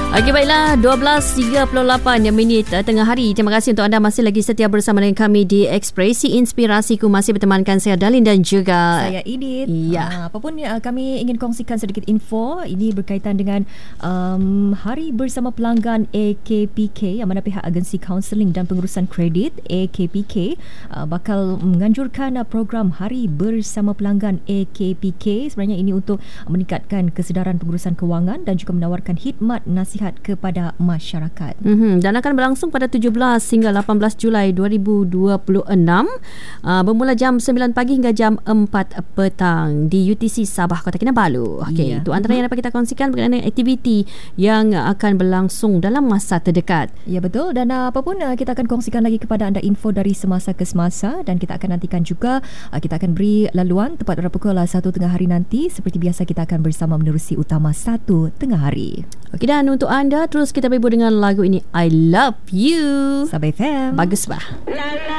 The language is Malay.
Okey, baiklah, 12.38 minit tengah hari. Terima kasih untuk anda masih lagi setia bersama dengan kami di Ekspresi Inspirasiku. Masih bertemankan saya Darlin dan juga saya Edith. Ya. Apapun kami ingin kongsikan sedikit info. Ini berkaitan dengan Hari Bersama Pelanggan AKPK, yang mana pihak Agensi Kaunseling dan Pengurusan Kredit AKPK bakal menganjurkan program Hari Bersama Pelanggan AKPK. Sebenarnya ini untuk meningkatkan kesedaran pengurusan kewangan dan juga menawarkan khidmat nasihat kepada masyarakat. Dan akan berlangsung pada 17 hingga 18 Julai 2026, bermula jam 9 pagi hingga jam 4 petang di UTC Sabah, Kota Kinabalu. Okey, itu antara yang dapat kita kongsikan berkenaan dengan aktiviti yang akan berlangsung dalam masa terdekat. Ya, betul. Dan apapun kita akan kongsikan lagi kepada anda info dari semasa ke semasa, dan kita akan nantikan juga kita akan beri laluan tepat pada pukul 1 tengah hari nanti. Seperti biasa, kita akan bersama menerusi utama 1 tengah hari. Okey, dan untuk anda terus kita berhubung dengan lagu ini, I Love You. Sabah FM. Bagus bah.